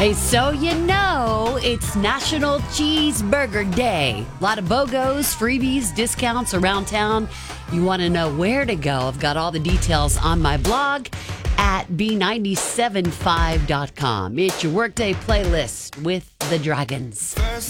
Hey, so you know it's National Cheeseburger Day. A lot of BOGOs, freebies, discounts around town. You want to know where to go? I've got all the details on my blog at b975.com. It's your workday playlist with the Dragons. First